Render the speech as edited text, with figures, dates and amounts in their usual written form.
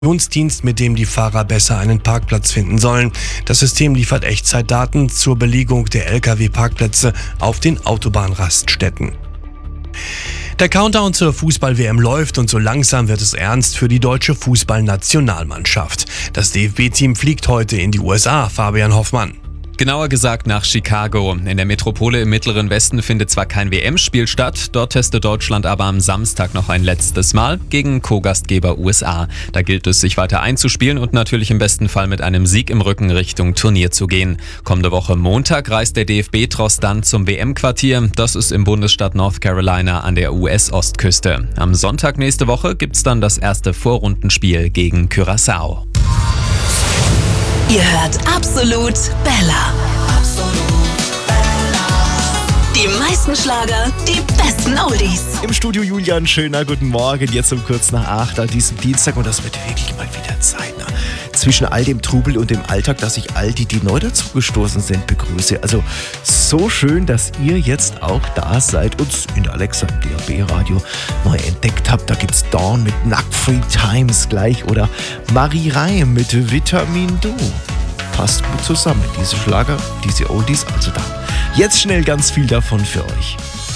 Navigationsdienst, mit dem die Fahrer besser einen Parkplatz finden sollen. Das System liefert Echtzeitdaten zur Belegung der Lkw-Parkplätze auf den Autobahnraststätten. Der Countdown zur Fußball-WM läuft und so langsam wird es ernst für die deutsche Fußballnationalmannschaft. Das DFB-Team fliegt heute in die USA, Fabian Hoffmann. Genauer gesagt nach Chicago. In der Metropole im Mittleren Westen findet zwar kein WM-Spiel statt, dort testet Deutschland aber am Samstag noch ein letztes Mal gegen Co-Gastgeber USA. Da gilt es, sich weiter einzuspielen und natürlich im besten Fall mit einem Sieg im Rücken Richtung Turnier zu gehen. Kommende Woche Montag reist der DFB-Tross dann zum WM-Quartier. Das ist im Bundesstaat North Carolina an der US-Ostküste. Am Sonntag nächste Woche gibt's dann das erste Vorrundenspiel gegen Curaçao. Ihr hört Absolut Bella. Die meisten Schlager, die besten Oldies. Im Studio Julian Schöner, guten Morgen, jetzt um kurz nach 8 an diesem Dienstag und das wird wirklich mal wieder Zeit. Ne? Zwischen all dem Trubel und dem Alltag, dass ich all die neu dazugestoßen sind, begrüße. Also so schön, dass ihr jetzt auch da seid, uns in der Alexa DAB Radio neu entdeckt habt. Da gibt's Dawn mit Nacktfree Times gleich oder Marie Reim mit Vitamin Du. Passt gut zusammen, diese Schlager, diese Oldies, also da. Jetzt schnell ganz viel davon für euch.